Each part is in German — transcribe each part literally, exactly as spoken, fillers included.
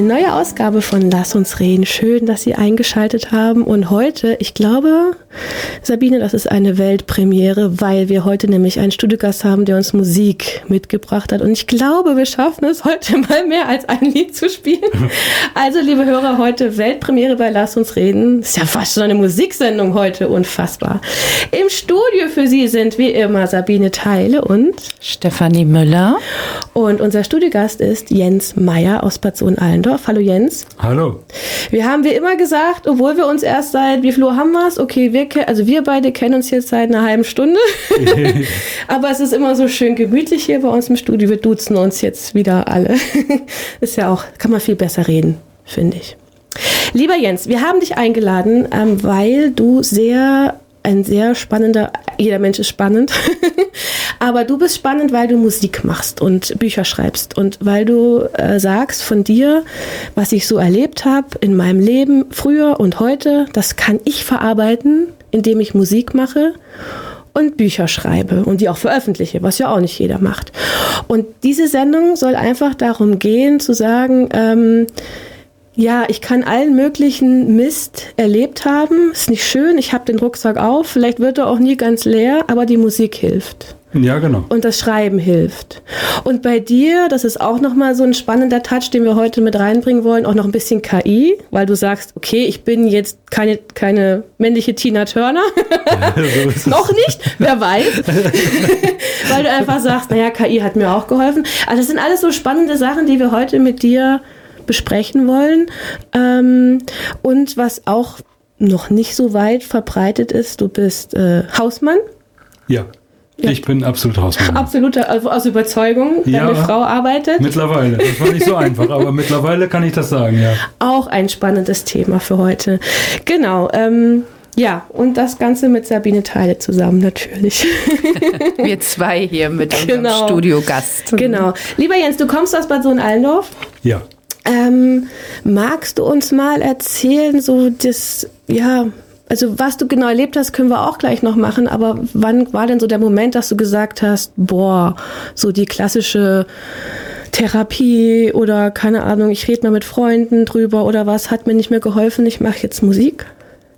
neue Ausgabe von Lass uns reden. Schön, dass Sie eingeschaltet haben. Und heute, ich glaube, Sabine, das ist eine Weltpremiere, weil wir heute nämlich einen Studiogast haben, der uns Musik mitgebracht hat. Und ich glaube, wir schaffen es heute mal mehr als ein Lied zu spielen. Also, liebe Hörer, heute Weltpremiere bei Lass uns reden. Ist ja fast schon eine Musiksendung heute, unfassbar. Im Studio für Sie sind wie immer Sabine Theile und Stefanie Müller. Und unser Studiogast ist Jens Meyer aus Bad Sohn-Allendorf. Hallo Jens. Hallo. Wir haben wie immer gesagt, obwohl wir uns erst seit, wie viel Uhr haben wir es? Okay, wir, also wir beide kennen uns jetzt seit einer halben Stunde. Aber es ist immer so schön gemütlich hier bei uns im Studio. Wir duzen uns jetzt wieder alle. Ist ja auch, kann man viel besser reden, finde ich. Lieber Jens, wir haben dich eingeladen, ähm, weil du sehr... ein sehr spannender, jeder Mensch ist spannend, aber du bist spannend, weil du Musik machst und Bücher schreibst und weil du äh, sagst von dir, was ich so erlebt habe in meinem Leben früher und heute, das kann ich verarbeiten, indem ich Musik mache und Bücher schreibe und die auch veröffentliche, was ja auch nicht jeder macht. Und diese Sendung soll einfach darum gehen, zu sagen, ähm, ja, ich kann allen möglichen Mist erlebt haben. Ist nicht schön, ich habe den Rucksack auf. Vielleicht wird er auch nie ganz leer, aber die Musik hilft. Ja, genau. Und das Schreiben hilft. Und bei dir, das ist auch nochmal so ein spannender Touch, den wir heute mit reinbringen wollen, auch noch ein bisschen K I, weil du sagst, okay, ich bin jetzt keine, keine männliche Tina Turner. Ja, so ist es. Noch nicht, wer weiß. Weil du einfach sagst, naja, K I hat mir auch geholfen. Also das sind alles so spannende Sachen, die wir heute mit dir besprechen wollen. Ähm, und was auch noch nicht so weit verbreitet ist, du bist äh, Hausmann. Ja, ja, ich bin absolut Hausmann. Absolut, also aus Überzeugung. Deine ja, Frau arbeitet. Mittlerweile, das war nicht so einfach, aber mittlerweile kann ich das sagen, ja. Auch ein spannendes Thema für heute. Genau, ähm, ja, und das Ganze mit Sabine Theile zusammen natürlich. Wir zwei hier mit unserem genau. Studiogast. Genau. Lieber Jens, du kommst aus Bad Sohn-Allendorf? Ja. Ähm, magst du uns mal erzählen, so das, ja, also was du genau erlebt hast, können wir auch gleich noch machen, aber wann war denn so der Moment, dass du gesagt hast, boah, so die klassische Therapie oder keine Ahnung, ich rede mal mit Freunden drüber oder was, hat mir nicht mehr geholfen, ich mache jetzt Musik?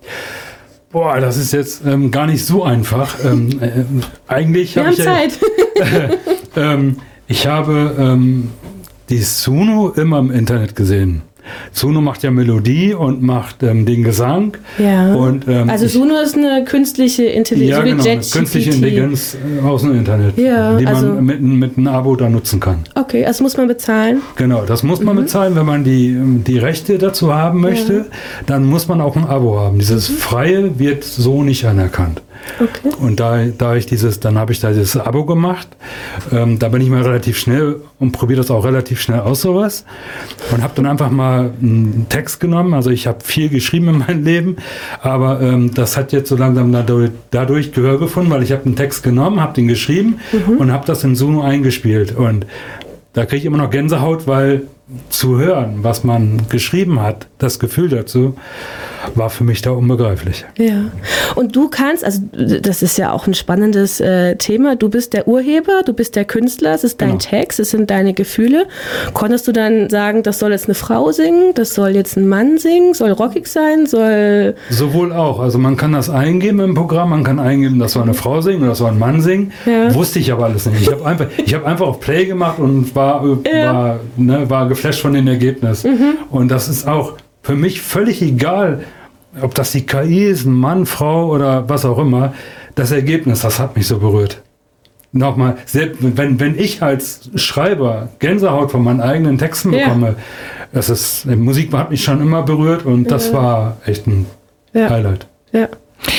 Boah, das ist jetzt ähm, gar nicht so einfach. Ähm, äh, eigentlich wir hab haben Zeit. Ich, äh, ähm, ich habe ähm, die Suno immer im Internet gesehen. Suno macht ja Melodie und macht ähm, den Gesang. Ja. Und, ähm, also Suno ist eine künstliche Intelligenz, ja, so wie genau, eine künstliche Intelligenz aus dem Internet, ja, die man also, mit, mit einem Abo da nutzen kann. Okay, das muss man bezahlen? Genau, das muss man mhm. bezahlen, wenn man die, die Rechte dazu haben möchte. Ja. Dann muss man auch ein Abo haben. Dieses mhm. Freie wird so nicht anerkannt. Okay. Und da, da ich dieses, dann habe ich da dieses Abo gemacht. Ähm, da bin ich mal relativ schnell und probiere das auch relativ schnell aus, sowas. Und habe dann einfach mal einen Text genommen. Also ich habe viel geschrieben in meinem Leben, aber ähm, das hat jetzt so langsam dadurch, dadurch Gehör gefunden, weil ich habe einen Text genommen, habe den geschrieben mhm. und habe das in Suno eingespielt. Und da kriege ich immer noch Gänsehaut, weil zu hören, was man geschrieben hat, das Gefühl dazu, war für mich da unbegreiflich. Ja. Und du kannst, also das ist ja auch ein spannendes äh, Thema, du bist der Urheber, du bist der Künstler, es ist dein genau. Text, es sind deine Gefühle. Konntest du dann sagen, das soll jetzt eine Frau singen, das soll jetzt ein Mann singen, soll rockig sein, soll... Sowohl auch, also man kann das eingeben im Programm, man kann eingeben, das soll eine Frau singen oder das soll ein Mann singen, ja. Wusste ich aber alles nicht. Ich habe einfach, ich hab einfach auf Play gemacht und war, ja. war, ne, war geflasht von dem Ergebnis. Mhm. Und das ist auch für mich völlig egal, ob das die K I ist, ein Mann, Frau oder was auch immer. Das Ergebnis, das hat mich so berührt. Nochmal, selbst wenn, wenn ich als Schreiber Gänsehaut von meinen eigenen Texten ja. bekomme, das ist, Musik hat mich schon immer berührt und das ja. war echt ein ja. Highlight. Ja.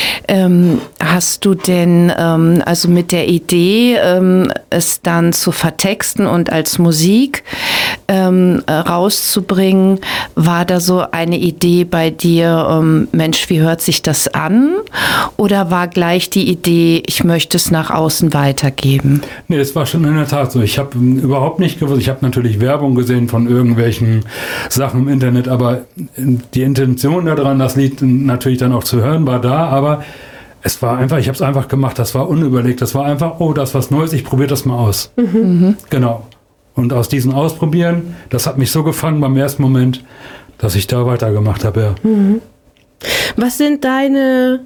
Ähm, hast du denn, ähm, also mit der Idee, ähm, es dann zu vertexten und als Musik ähm, rauszubringen, war da so eine Idee bei dir, ähm, Mensch, wie hört sich das an? Oder war gleich die Idee, ich möchte es nach außen weitergeben? Nee, es war schon in der Tat so. Ich habe überhaupt nicht gewusst, ich habe natürlich Werbung gesehen von irgendwelchen Sachen im Internet, aber die Intention daran, das Lied natürlich dann auch zu hören, war da, aber es war einfach, ich habe es einfach gemacht, das war unüberlegt, das war einfach, oh, das ist was Neues, ich probiere das mal aus. Mhm. Genau. Und aus diesem Ausprobieren, das hat mich so gefangen beim ersten Moment, dass ich da weitergemacht habe. Ja. Mhm. Was sind deine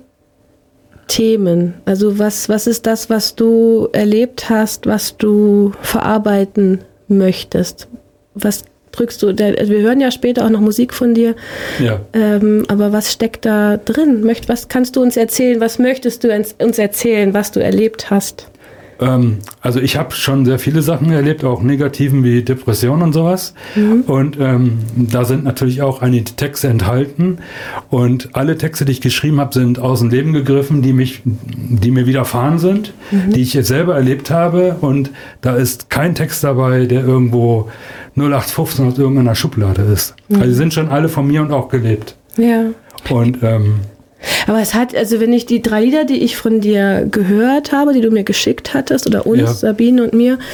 Themen? Also was, was ist das, was du erlebt hast, was du verarbeiten möchtest? Was drückst du? Wir hören ja später auch noch Musik von dir. Ja. Ähm, aber was steckt da drin? Möcht, was kannst du uns erzählen? Was möchtest du uns erzählen, was du erlebt hast? Ähm, also ich habe schon sehr viele Sachen erlebt, auch negativen wie Depressionen und sowas. Mhm. Und ähm, da sind natürlich auch einige Texte enthalten. Und alle Texte, die ich geschrieben habe, sind aus dem Leben gegriffen, die mich, die mir widerfahren sind, mhm. die ich jetzt selber erlebt habe. Und da ist kein Text dabei, der irgendwo null acht fünfzehn aus irgendeiner Schublade ist. Mhm. Also die sind schon alle von mir und auch gelebt. Ja. Und ähm, aber es hat, also wenn ich die drei Lieder, die ich von dir gehört habe, die du mir geschickt hattest, oder uns, ja. Sabine und mir,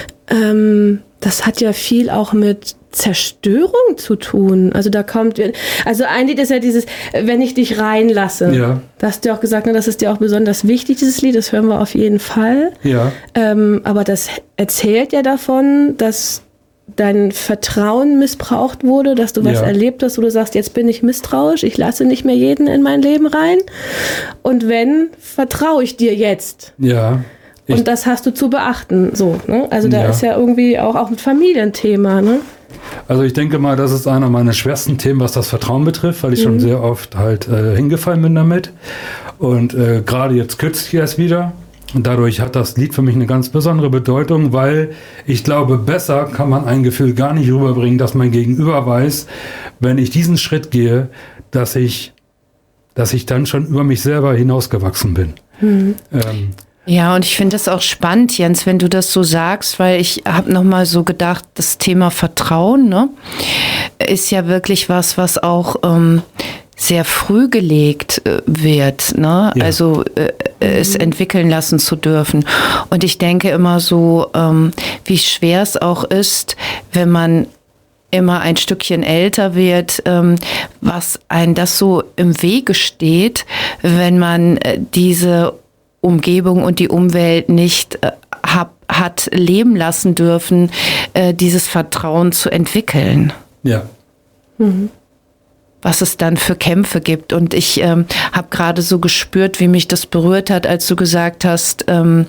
ähm, das hat ja viel auch mit Zerstörung zu tun. Also da kommt, also ein Lied ist ja dieses, wenn ich dich reinlasse. Ja. Da hast du auch gesagt, ne, das ist dir auch besonders wichtig, dieses Lied, das hören wir auf jeden Fall. Ja. Ähm, aber das erzählt ja davon, dass dein Vertrauen missbraucht wurde, dass du was ja. erlebt hast, wo du sagst, jetzt bin ich misstrauisch, ich lasse nicht mehr jeden in mein Leben rein. Und wenn, vertraue ich dir jetzt. Ja. Und das hast du zu beachten. So, ne? Also da ja. ist ja irgendwie auch, auch ein Familienthema. Ne? Also ich denke mal, das ist einer meiner schwersten Themen, was das Vertrauen betrifft, weil ich mhm. schon sehr oft halt äh, hingefallen bin damit. Und äh, gerade jetzt kürzlich erst wieder. Und dadurch hat das Lied für mich eine ganz besondere Bedeutung, weil ich glaube, besser kann man ein Gefühl gar nicht rüberbringen, dass mein Gegenüber weiß, wenn ich diesen Schritt gehe, dass ich, dass ich dann schon über mich selber hinausgewachsen bin. Mhm. Ähm, Ja, und ich finde das auch spannend, Jens, wenn du das so sagst, weil ich habe nochmal so gedacht, das Thema Vertrauen, ne, ist ja wirklich was, was auch ähm, sehr früh gelegt äh, wird, ne? Ja. Also äh, es entwickeln lassen zu dürfen. Und ich denke immer so, ähm, wie schwer es auch ist, wenn man immer ein Stückchen älter wird, ähm, was einem das so im Wege steht, wenn man äh, diese Umgebung und die Umwelt nicht äh, hab, hat leben lassen dürfen, äh, dieses Vertrauen zu entwickeln. Ja. Mhm. Was es dann für Kämpfe gibt. Und ich ähm, habe gerade so gespürt, wie mich das berührt hat, als du gesagt hast, ähm,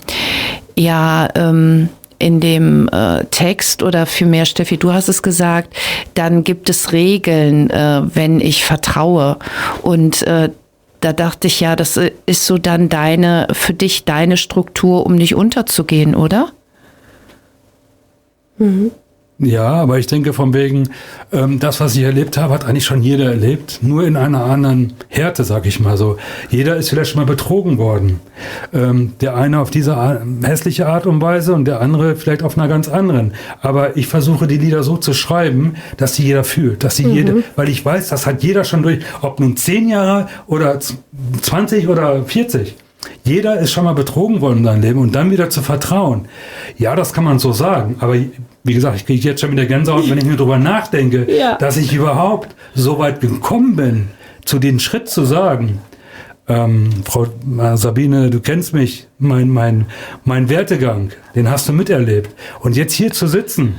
ja, ähm, in dem äh, Text oder vielmehr, Steffi, du hast es gesagt, dann gibt es Regeln, äh, wenn ich vertraue. Und äh, da dachte ich, ja, das ist so dann deine, für dich deine Struktur, um nicht unterzugehen, oder? Mhm. Ja, aber ich denke von wegen, ähm, das, was ich erlebt habe, hat eigentlich schon jeder erlebt, nur in einer anderen Härte, sag ich mal so. Jeder ist vielleicht schon mal betrogen worden. Ähm, der eine auf diese Art, hässliche Art und Weise und der andere vielleicht auf einer ganz anderen. Aber ich versuche die Lieder so zu schreiben, dass sie jeder fühlt, dass sie mhm. jede, weil ich weiß, das hat jeder schon durch, ob nun zehn Jahre oder zwanzig oder vierzig. Jeder ist schon mal betrogen worden in seinem Leben und dann wieder zu vertrauen. Ja, das kann man so sagen, aber wie gesagt, ich kriege jetzt schon wieder Gänsehaut, wenn ich mir darüber nachdenke, ja. dass ich überhaupt so weit gekommen bin, zu den Schritt zu sagen, ähm, Frau Sabine, du kennst mich, mein, mein, mein Werdegang, den hast du miterlebt. Und jetzt hier zu sitzen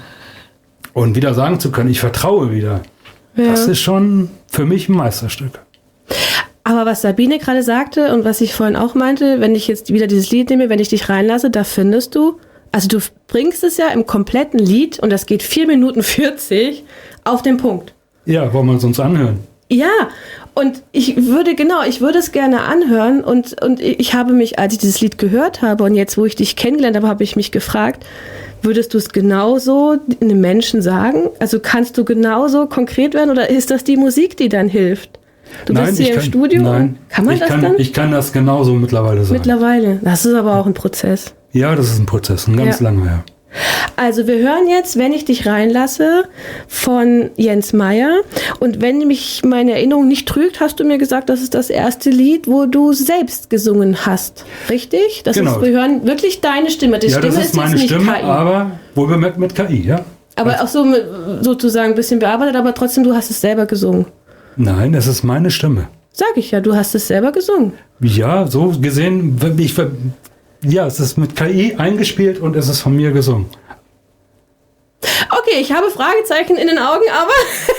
und wieder sagen zu können, ich vertraue wieder, ja. das ist schon für mich ein Meisterstück. Aber was Sabine gerade sagte und was ich vorhin auch meinte, wenn ich jetzt wieder dieses Lied nehme, wenn ich dich reinlasse, da findest du, also du bringst es ja im kompletten Lied, und das geht vier Minuten vierzig, auf den Punkt. Ja, wollen wir es uns anhören? Ja, und ich würde, genau, ich würde es gerne anhören und, und ich habe mich, als ich dieses Lied gehört habe und jetzt, wo ich dich kennengelernt habe, habe ich mich gefragt, würdest du es genauso einem Menschen sagen? Also kannst du genauso konkret werden oder ist das die Musik, die dann hilft? Du nein, bist hier im kann, Studio? Nein, kann man ich das kann, dann? Ich kann das genauso mittlerweile sagen. Mittlerweile. Das ist aber auch ein Prozess. Ja, das ist ein Prozess, ein ganz ja. langer, ja. Also wir hören jetzt, wenn ich dich reinlasse, von Jens Meyer. Und wenn mich meine Erinnerung nicht trügt, hast du mir gesagt, das ist das erste Lied, wo du selbst gesungen hast. Richtig? Das genau. ist, wir hören wirklich deine Stimme. Die ja, Stimme das ist, ist meine jetzt nicht Stimme, K I. aber wohlbemerkt mit K I, ja. Aber also. auch so mit, sozusagen ein bisschen bearbeitet, aber trotzdem, du hast es selber gesungen. Nein, es ist meine Stimme. Sag ich ja, du hast es selber gesungen. Ja, so gesehen, ich, ja, es ist mit K I eingespielt und es ist von mir gesungen. Okay, ich habe Fragezeichen in den Augen, aber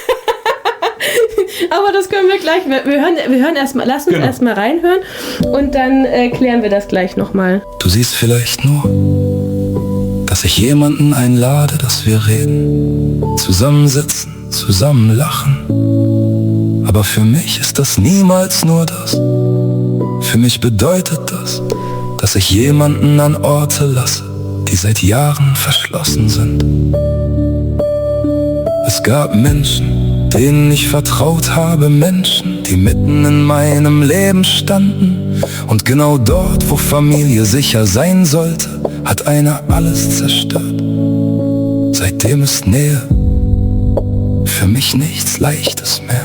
aber das können wir gleich, wir, wir hören, wir hören erstmal, lass uns genau. erstmal reinhören und dann äh, klären wir das gleich nochmal. Du siehst vielleicht nur, dass ich jemanden einlade, dass wir reden, zusammensitzen, zusammen lachen. Aber für mich ist das niemals nur das. Für mich bedeutet das, dass ich jemanden an Orte lasse, die seit Jahren verschlossen sind. Es gab Menschen, denen ich vertraut habe, Menschen, die mitten in meinem Leben standen. Und genau dort, wo Familie sicher sein sollte, hat einer alles zerstört. Seitdem ist Nähe für mich nichts Leichtes mehr.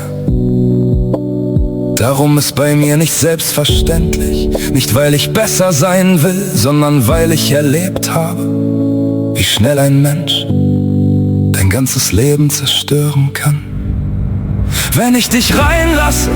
Darum ist bei mir nicht selbstverständlich, nicht weil ich besser sein will, sondern weil ich erlebt habe, wie schnell ein Mensch dein ganzes Leben zerstören kann. Wenn ich dich reinlasse,